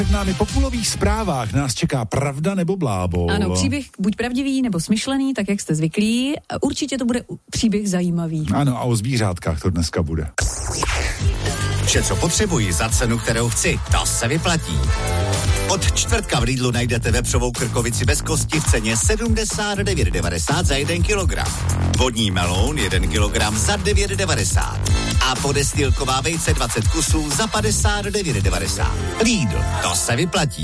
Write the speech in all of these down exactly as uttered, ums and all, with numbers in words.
Před námi po kulových zprávách nás čeká pravda nebo blábol. Ano, příběh buď pravdivý nebo smyšlený, tak jak jste zvyklí. Určitě to bude příběh zajímavý. Ano, a o zvířátkách to dneska bude. Vše, co potřebuji za cenu, kterou chci, to se vyplatí. Od čtvrtka v Lidlu najdete vepřovou krkovici bez kosti v ceně sedmdesát devět devadesát za jeden kilogram. Vodní meloun jeden kilogram za devět devadesát. A podestýlková vejce dvacet kusů za padesát devět devadesát. Lidl, to se vyplatí.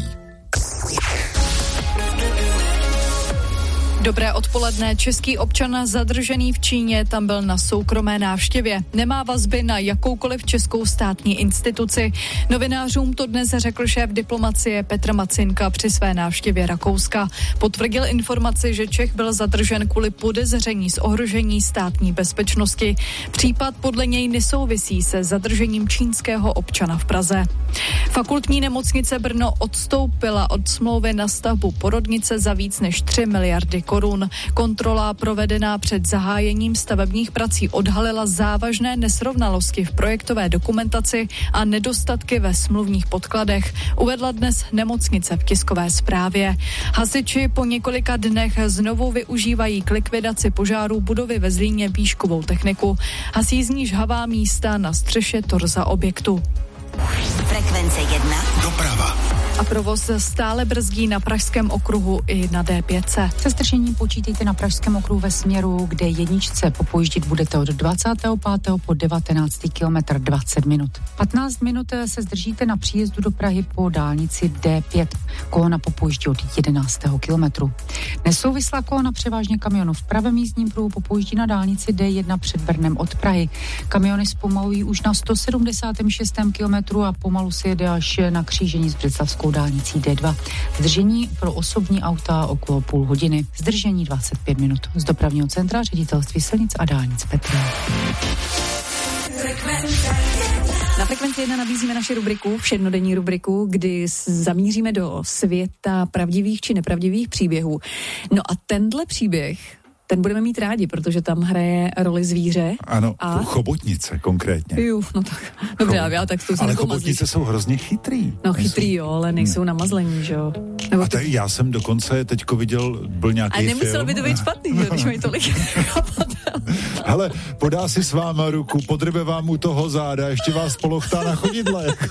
Dobré odpoledne. Český občan zadržený v Číně tam byl na soukromé návštěvě. Nemá vazby na jakoukoliv českou státní instituci. Novinářům to dnes řekl šéf diplomacie Petr Macinka při své návštěvě Rakouska. Potvrdil informaci, že Čech byl zadržen kvůli podezření z ohrožení státní bezpečnosti. Případ podle něj nesouvisí se zadržením čínského občana v Praze. Fakultní nemocnice Brno odstoupila od smlouvy na stavbu porodnice za víc než tři miliardy korun. Kontrola provedená před zahájením stavebních prací odhalila závažné nesrovnalosti v projektové dokumentaci a nedostatky ve smluvních podkladech, uvedla dnes nemocnice v tiskové zprávě. Hasiči po několika dnech znovu využívají k likvidaci požáru budovy ve Zlíně výškovou techniku. Hasí z ní žhavá místa na střeše torza objektu. Frekvence jedna. Doprava. A provoz stále brzdí na Pražském okruhu i na D pět. Se zdržením počítejte na Pražském okruhu ve směru, kde jedničce popojíždit budete od dvacátého pátého po devatenáctý kilometr dvacet minut. patnáct minut se zdržíte na příjezdu do Prahy po dálnici D pět. Kolona popojíždí od jedenáctého kilometru. Nesouvislá kolona převážně kamionů v pravém jízdním pruhu popojíždí na dálnici D jedna před Brnem od Prahy. Kamiony zpomalují už na sto sedmdesátém šestém kilometru a pomalu se jede až na křížení s břeclavskou dálnicí D dva. Zdržení pro osobní auta okolo půl hodiny. Zdržení dvacet pět minut. Z dopravního centra Ředitelství silnic a dálnic Petr. Na Frekvenci jedna nabízíme naši rubriku, všednodenní rubriku, kdy zamíříme do světa pravdivých či nepravdivých příběhů. No a tenhle příběh, ten budeme mít rádi, protože tam hraje roli zvíře. Ano, a... chobotnice konkrétně. Jo, no tak, dobře, Chob... já tak to ale chobotnice jsou hrozně chytrý. No nejsou... chytrý, jo, ale nejsou namazlení, že jo. Nebo a tady já jsem dokonce teďko viděl, byl nějaký film. A nemuselo by to být špatný, že, když mají tolik. Hele, podá si s váma ruku, podrbe vám u toho záda, ještě vás polochtá na chodidle.